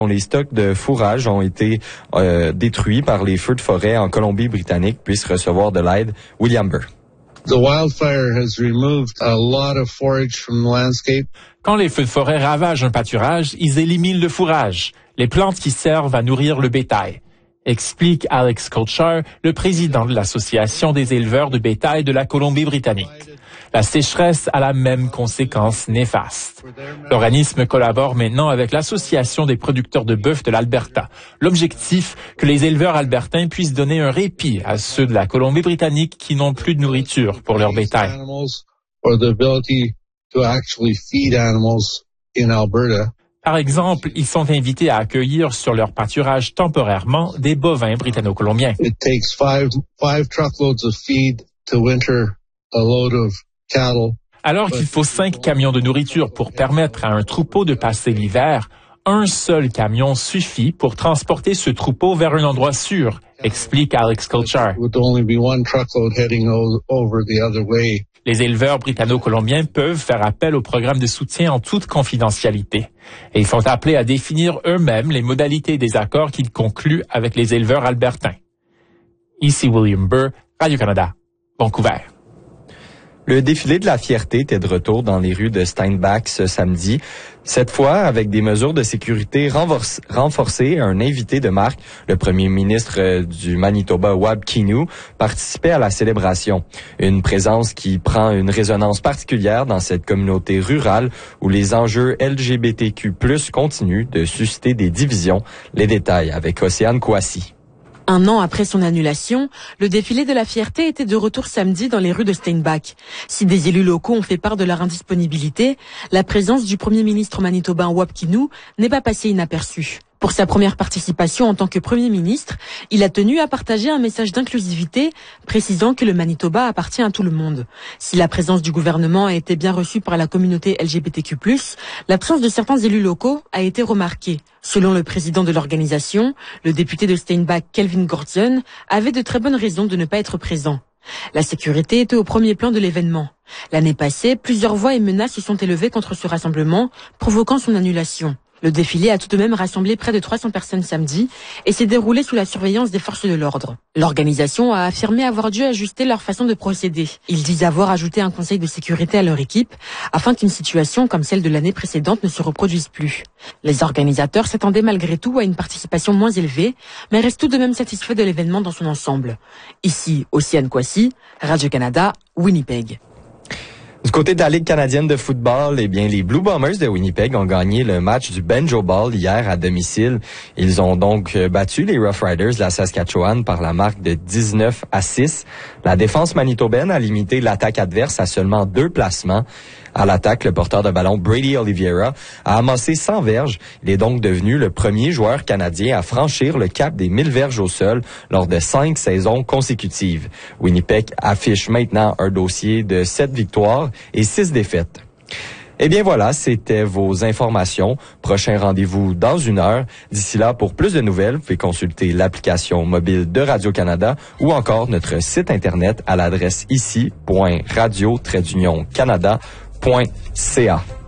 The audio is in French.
Les stocks de fourrage ont été détruits par les feux de forêt en Colombie-Britannique puissent recevoir de l'aide. William Burr. The wildfire has removed a lot of forage from the landscape. Quand les feux de forêt ravagent un pâturage, ils éliminent le fourrage, les plantes qui servent à nourrir le bétail, explique Alex Colchar, le président de l'Association des éleveurs de bétail de la Colombie-Britannique. La sécheresse a la même conséquence néfaste. L'organisme collabore maintenant avec l'Association des producteurs de bœuf de l'Alberta. L'objectif, que les éleveurs albertains puissent donner un répit à ceux de la Colombie-Britannique qui n'ont plus de nourriture pour leur bétail. Par exemple, ils sont invités à accueillir sur leur pâturage temporairement des bovins britanno-colombiens. It takes five truckloads of feed to winter a load of cattle. Alors qu'il faut 5 camions de nourriture pour permettre à un troupeau de passer l'hiver, un seul camion suffit pour transporter ce troupeau vers un endroit sûr, explique Alex Colchar. Les éleveurs britanno-colombiens peuvent faire appel au programme de soutien en toute confidentialité. Et ils sont appelés à définir eux-mêmes les modalités des accords qu'ils concluent avec les éleveurs albertains. Ici William Burr, Radio-Canada, Vancouver. Le défilé de la fierté était de retour dans les rues de Steinbach ce samedi. Cette fois, avec des mesures de sécurité renforcées, un invité de marque, le premier ministre du Manitoba, Wab Kinew, participait à la célébration. Une présence qui prend une résonance particulière dans cette communauté rurale où les enjeux LGBTQ+ continuent de susciter des divisions. Les détails avec Océane Kouassi. Un an après son annulation, le défilé de la fierté était de retour samedi dans les rues de Steinbach. Si des élus locaux ont fait part de leur indisponibilité, la présence du premier ministre manitobain Wab Kinew n'est pas passée inaperçue. Pour sa première participation en tant que Premier ministre, il a tenu à partager un message d'inclusivité, précisant que le Manitoba appartient à tout le monde. Si la présence du gouvernement a été bien reçue par la communauté LGBTQ+, l'absence de certains élus locaux a été remarquée. Selon le président de l'organisation, le député de Steinbach, Kelvin Gordon, avait de très bonnes raisons de ne pas être présent. La sécurité était au premier plan de l'événement. L'année passée, plusieurs voix et menaces se sont élevées contre ce rassemblement, provoquant son annulation. Le défilé a tout de même rassemblé près de 300 personnes samedi et s'est déroulé sous la surveillance des forces de l'ordre. L'organisation a affirmé avoir dû ajuster leur façon de procéder. Ils disent avoir ajouté un conseil de sécurité à leur équipe afin qu'une situation comme celle de l'année précédente ne se reproduise plus. Les organisateurs s'attendaient malgré tout à une participation moins élevée, mais restent tout de même satisfaits de l'événement dans son ensemble. Ici, Océane Kouassi, Radio-Canada, Winnipeg. Du côté de la Ligue canadienne de football, eh bien, les Blue Bombers de Winnipeg ont gagné le match du Banjo Ball hier à domicile. Ils ont donc battu les Rough Riders de la Saskatchewan par la marque de 19-6. La défense manitobaine a limité l'attaque adverse à seulement 2 placements. À l'attaque, le porteur de ballon Brady Oliveira a amassé 100 verges. Il est donc devenu le premier joueur canadien à franchir le cap des 1000 verges au sol lors de 5 saisons consécutives. Winnipeg affiche maintenant un dossier de 7 victoires et 6 défaites. Eh bien voilà, c'était vos informations. Prochain rendez-vous dans 1 heure. D'ici là, pour plus de nouvelles, vous pouvez consulter l'application mobile de Radio-Canada ou encore notre site Internet à l'adresse ici.radio-canada.ca.